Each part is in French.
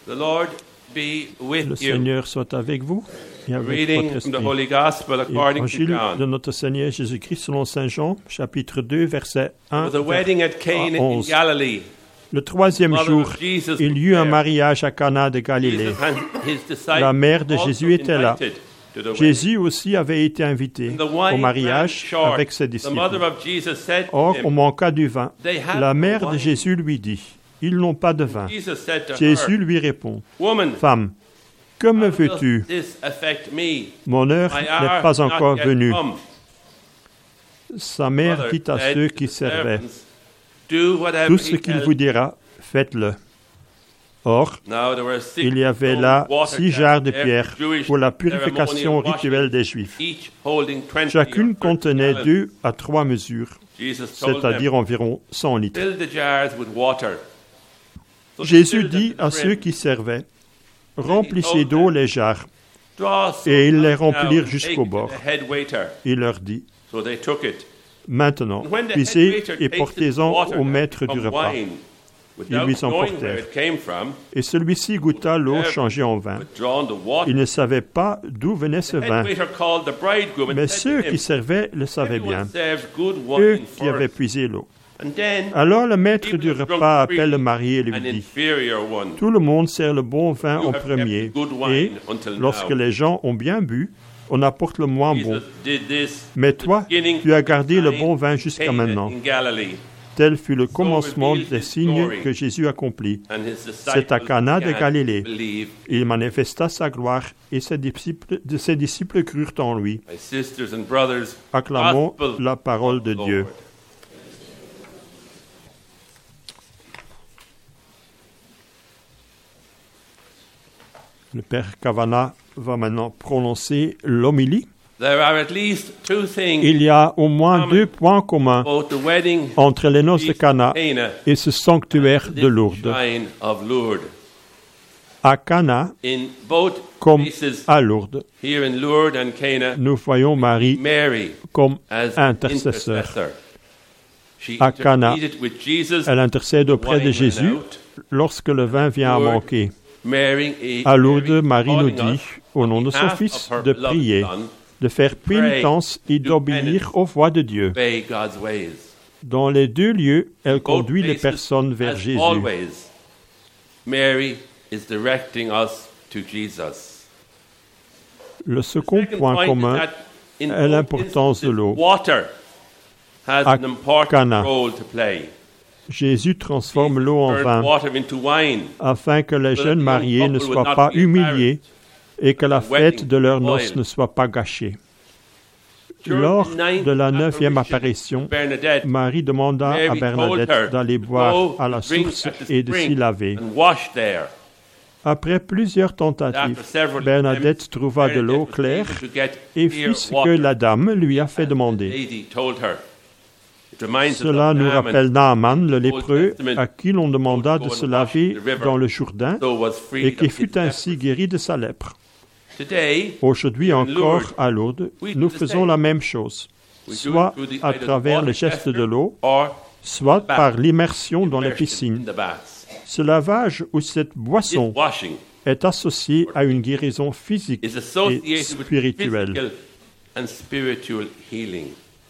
The Lord be with Le you. Seigneur soit avec vous et avec Reading votre from the esprit. Holy Gospel according to Évangile de John. notre Seigneur Jésus-Christ selon Saint Jean, chapitre 2, verset 1 There was a wedding at Cana in 11. Galilee. Le troisième Mother jour, of Jesus il y eut un mariage à Cana de Galilée. Jesus and his disciples La mère de also Jésus était là. invited to the wedding. Jésus aussi avait été invité And the au wine mariage ran short. avec ses The disciples. mother of Jesus said to Or, him, on manqua du vin. They have La no mère de wine. Jésus lui dit, « Ils n'ont pas de vin. Jesus said to » Jésus her, lui répond, Woman, « Femme, que me how does veux-tu? this affect me? Mon heure My n'est hour pas is not encore yet venue. come. » Sa mère Mother dit à said ceux to qui the servaient, servants, Do whatever « Tout ce he qu'il tells vous dira, faites-le. » Or, Now there were 6 il y avait stone là water 6 jarres de jars pierre Jewish pour la purification ceremonial rituelle washing, des Juifs. each holding 20 Chacune or 30 contenait gallons. 2 à 3 mesures, Jesus told them, c'est-à-dire environ 100 litres. Fill the jars with water. So they Jésus filled them dit to à the ceux brim. qui servaient, « Remplissez d'eau les jarres. » Draw some Et ils les out now remplirent and jusqu'au take it to bord. the head waiter. Il leur dit, So they took it. « Maintenant, And when the head puisez waiter et tasted portez-en the water au that maître had du become repas. wine, Ils lui without knowing where s'emportèrent. it came from, Et celui-ci goûta l'eau changée en vin. withdrawn the water. Il ne savait pas d'où venait ce The vin, head waiter called the bridegroom and mais said ceux to qui him, servaient le savaient bien, Everyone serves good eux wine qui avaient first, puisé l'eau. and then Alors le maître even du the drunk repas appelle le freely marié et lui an dit, inferior one. « Tout le monde sert le bon vin You en have premier, kept the good wine et until lorsque now. les gens ont bien bu, on apporte le moins bon. Jesus did this Mais toi, beginning tu as gardé le time bon vin jusqu'à Cana maintenant. in Galilee, Tel fut le commencement revealed des his signes glory. que Jésus accomplit. and his C'est à disciples Cana de began Galilée. to believe. Il manifesta sa gloire et ses disciples crurent en lui. My sisters and brothers, Acclamons gospel la parole de Lord. Dieu. Le Père Cavana va maintenant prononcer l'homélie. There are at least two things Il y a au moins 2 points communs about the wedding entre les noces de Cana Cana et ce sanctuaire and de this Lourdes. shrine of Lourdes. À Cana, In both comme places, à Lourdes, here in Lourdes and Cana, nous voyons Marie Mary comme as intercesseur. intercessor. She À Cana, interceded with Jesus. Elle intercède auprès de wine ran Jésus out. lorsque le vin vient à Lourdes, manquer. Mary, À Lourdes, Marie nous calling dit, us, au nom de son behalf Fils, of her de beloved prier, Son, de faire pénitence et d'obéir aux voies de Dieu. obey God's ways. Dans les 2 lieux, elle Both conduit les places, personnes vers as Jésus. always, Mary is directing us to Jesus. Le second Second point point commun is that in est both l'importance de instances, l'eau. Water has À an important Cana, role to play. Jésus transforme l'eau en Turned vin water into wine. afin que les So that jeunes the young mariés ne couple would soient not pas be humiliés et que la The wedding fête de leurs spoiled. noces ne soit pas gâchée. During Lors the ninth de la 9e apparition apparition, of Bernadette, Marie demanda à Mary told her, Bernadette d'aller boire "Go à la drink source at the et de s'y spring laver. and wash there." Après plusieurs tentatives, After several Bernadette attempts, trouva de l'eau Bernadette was claire able to get et clear fit ce que water. la dame lui a fait The demander. lady told her. It reminds us Cela of nous Naaman. rappelle Naaman, le Old lépreux, Testament, à qui l'on demanda de go se and laver wash the river, dans le Jourdain So was freed et qui of his fut ainsi leprosy. guéri de sa lèpre. Today, Aujourd'hui in encore, Lourdes, à Lourdes, we nous do the faisons same. la même chose, we do soit it through the à either travers water le geste de gesture l'eau, or soit bath. par l'immersion dans les immersion piscines. in the baths. Ce lavage ou cette This boisson washing est associé à une guérison physique is et associated with spirituelle. physical and spiritual healing.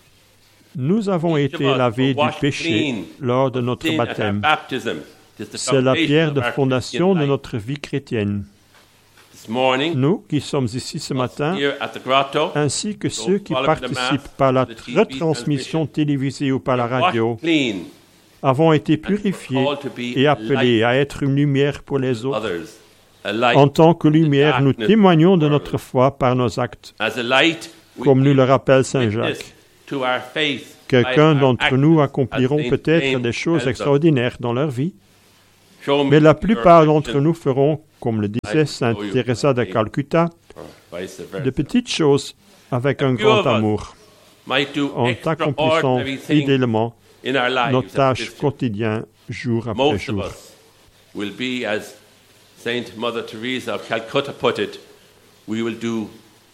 Nous avons Each of été us lavés were du washed péché clean lors de notre Sin at our baptême. baptism. It is the C'est la foundation pierre de of our fondation Christian de life. notre vie chrétienne. This morning, Nous qui sommes ici ce matin, here at the grotto, ainsi que ceux qui following the participent mass, par la the TV retransmission télévisée ou par la radio, washed clean avons été purifiés called to be et appelés à être une lumière pour les autres. others. A light. En tant que lumière, nous darkness témoignons de world. notre foi par nos actes, As a light, we comme nous le give rappelle Saint witness Jacques. to our faith Quelqu'un by our d'entre nous actions, accompliront as Saint peut-être James des choses tells us. extraordinaires dans leur vie, Show me mais la your plupart d'entre actions, nous feront, comme le disait Sainte know you Teresa de faith. Calcutta, or vice versa. de petites choses avec un few grand of us amour, Might do en accomplissant extraordinary things fidèlement in our lives nos as tâches Christians. quotidiennes, jour après Most of jour. us will be, as Saint Mother Teresa of Calcutta put it, we will do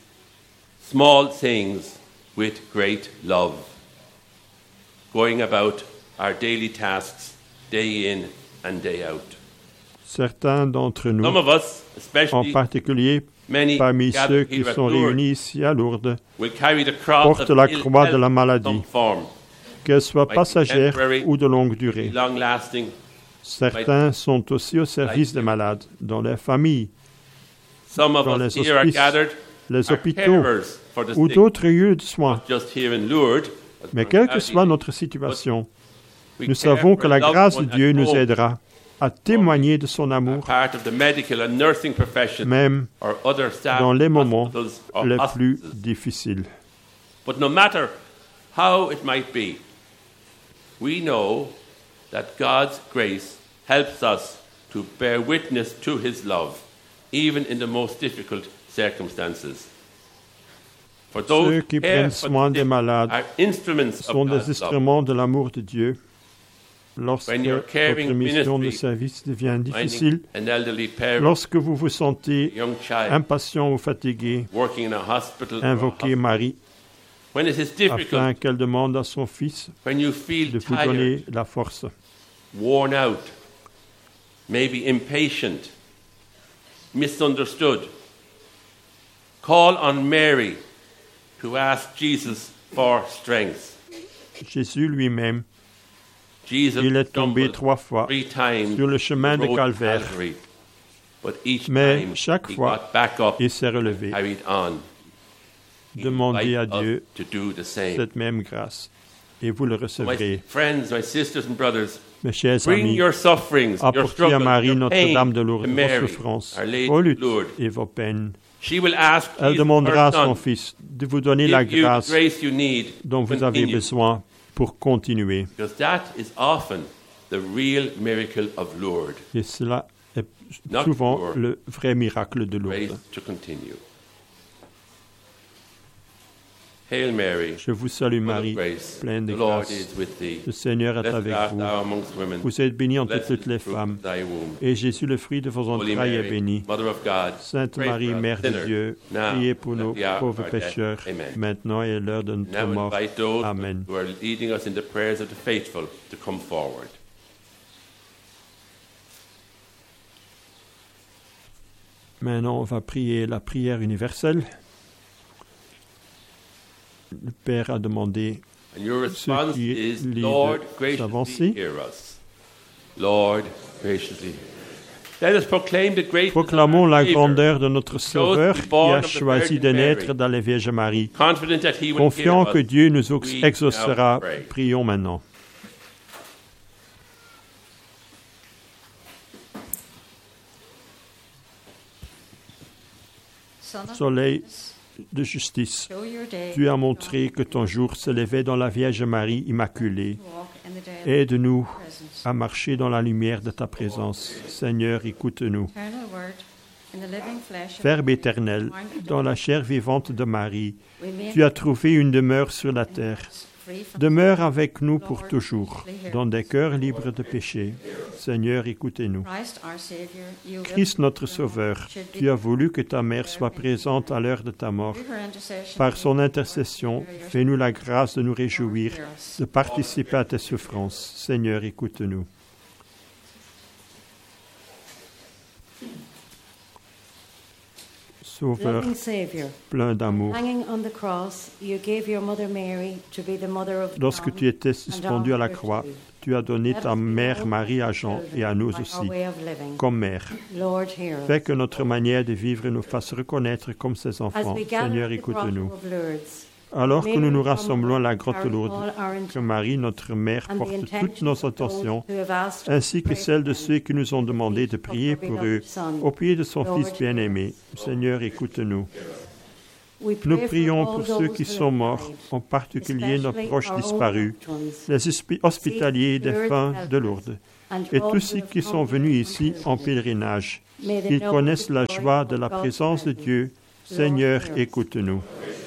small things with great love, going about our daily tasks day in and day out. Certains d'entre nous, Some of us, en especially particulier many parmi ceux gathered qui here at sont Lourdes, réunis ici à Lourdes, will carry the cross portent of la ill croix de health la in maladie, some form, qu'elle soit Might be passagère temporary, ou de longue durée. long-lasting. Certains sont aussi au service des malades, dans les familles, Some of dans us les here are hospices, gathered les are hôpitaux carers for the ou sick, d'autres lieux de soins. just here in Lourdes. Mais quelle que soit notre situation, We nous care savons for que a la loved grâce de one at Dieu nous home, aidera à témoigner de son amour, part of the medical and nursing profession, même or other staff dans les moments hospitals or les plus hospices. difficiles. But no matter how it might be, we know that God's grace helps us to bear witness to His love, even in the most difficult circumstances. For those Ceux who qui care prennent for soin the des sick malades are instruments sont of des God's love. instruments de l'amour de Dieu. Lorsque When you're caring votre mission de ministry, service devient Finding difficile, an elderly parent, lorsque vous vous sentez a young child, impatient ou fatigué, working in a hospital, or a invoquez hospital. Marie When it is difficult, afin qu'elle demande à son Fils when you feel de vous tired, donner la force. worn out, maybe impatient, misunderstood, call on Mary to ask Jesus for strength. Jésus lui-même, Jesus il est tombé stumbled 3 fois 3 times sur le chemin the de road to Calvaire, Calvary, but each mais time chaque he fois, got back up, il s'est relevé. carried on. He Demandez à invites us Dieu to do the same. cette même grâce et vous le My recevrez. friends, my sisters and brothers, Mes chers bring amis, your sufferings, your apportez à struggles, Marie your pain Notre-Dame de to Lourdes vos Mary, souffrances, Our Lady vos of luttes Lourdes. et vos peines. She will ask Elle Jesus, demandera à her son son, Fils de vous donner la give you the grâce grace you need dont to vous avez continue. besoin pour continuer. Because that is often the real miracle of Lourdes. Et cela est Not souvent your le vrai miracle de Grace Lourdes. to continue. Hail Mary, Je vous salue full of Marie, grace. pleine de The Lord grâce. is with thee. Le Seigneur est Blessed avec art vous. thou amongst women. Vous êtes bénie entre Blessed toutes is les the fruit femmes. of thy womb. Et Jésus, le fruit de vos Holy entrailles, est Mary, béni. Mother of God, Sainte pray Marie, for us Mère de sinners, Dieu, now priez pour and at nos the hour of pauvres our death. pécheurs, Amen. maintenant et à l'heure de notre Now mort. invite those Amen. who are leading us in the prayers of the faithful to come forward. Maintenant, on va prier la prière universelle. Le Père a demandé And your response qui is, lit Lord, de s'avancer. graciously hear us. Lord, graciously. Let us proclaim the greatness Proclamons of la our Savior, grandeur de notre Sauveur qui a choisi de naître dans la Vierge Marie. confident that he will Confiant hear que us. Dieu nous We exaucera, now pray. prions maintenant. Soleil de justice, tu as montré que ton jour se levait dans la Vierge Marie Immaculée. Aide-nous à marcher dans la lumière de ta présence. Seigneur, écoute-nous. Verbe éternel, dans la chair vivante de Marie, tu as trouvé une demeure sur la terre. Demeure avec nous pour toujours, dans des cœurs libres de péché. Seigneur, écoutez-nous. Christ notre Sauveur, tu as voulu que ta mère soit présente à l'heure de ta mort. Par son intercession, fais-nous la grâce de nous réjouir, de participer à tes souffrances. Seigneur, écoute-nous. Sauveur, plein d'amour, lorsque tu étais suspendu à la croix, tu as donné ta mère Marie à Jean et à nous aussi, comme mère. Fais que notre manière de vivre nous fasse reconnaître comme ses enfants. Seigneur, écoute-nous. Alors que nous nous rassemblons à la grotte de Lourdes, que Marie, notre mère, porte toutes nos intentions, ainsi que celles de ceux qui nous ont demandé de prier pour eux, au pied de son Fils bien-aimé. Seigneur, écoute-nous. Nous prions pour ceux qui sont morts, en particulier nos proches disparus, les hospitaliers des fins de Lourdes, et tous ceux qui sont venus ici en pèlerinage. Ils connaissent la joie de la présence de Dieu. Seigneur, écoute-nous.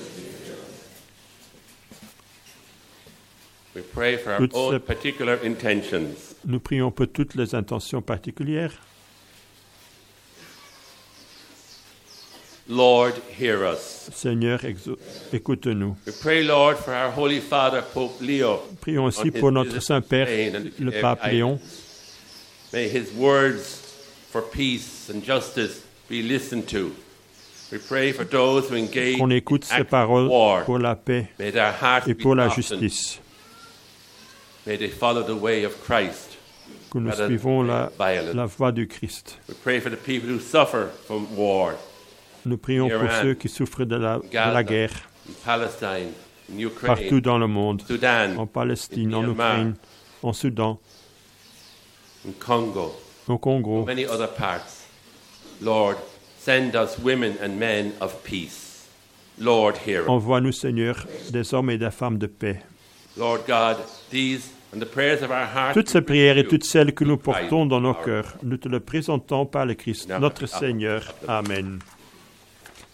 We pray for our own particular intentions. Nous prions pour toutes les intentions particulières. Lord, hear us. Seigneur, écoute-nous. We pray, Lord, for our Holy Father, Pope Leo. Prions aussi pour notre Saint-Père, le Pape Léon. May his words for peace and justice be listened to. We pray for those who engage qu'on écoute ces in paroles war. pour la paix May their hearts et be pour la softened. justice, May they follow the way of Christ. que nous rather suivons than violence. la voie du Christ. We pray for the people who suffer from war Nous prions pour Iran, ceux qui souffrent de la Gaza, guerre in Palestine, in Ukraine, partout dans le monde, Sudan, en Palestine, in en Myanmar, Ukraine, en Soudan, in Congo, au Congo. many other parts. Lord, send us women and men of peace. Lord, hear us. Envoie-nous, Seigneur, des hommes et des femmes de paix. Lord God, these and the prayers of our hearts. Toutes ces prières et toutes celles que nous Christ, portons dans nos our cœurs, nous te les présentons par le Christ, notre Seigneur. Amen.